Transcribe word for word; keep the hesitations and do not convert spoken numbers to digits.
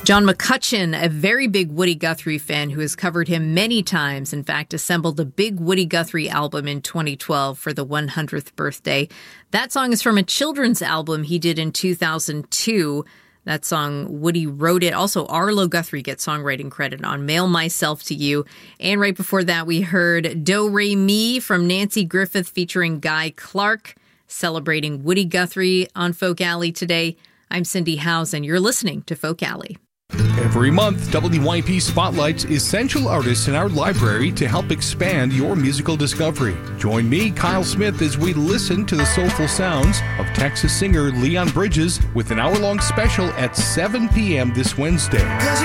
John McCutcheon, a very big Woody Guthrie fan who has covered him many times, in fact, assembled a big Woody Guthrie album in twenty twelve for the one hundredth birthday. That song is from a children's album he did in two thousand two. That song, Woody wrote it. Also, Arlo Guthrie gets songwriting credit on Mail Myself to You. And right before that, we heard Do Re Mi from Nancy Griffith featuring Guy Clark, celebrating Woody Guthrie on Folk Alley today. I'm Cindy Howes, and you're listening to Folk Alley. Every month, W Y P spotlights essential artists in our library to help expand your musical discovery. Join me, Kyle Smith, as we listen to the soulful sounds of Texas singer Leon Bridges with an hour-long special at seven p.m. this Wednesday.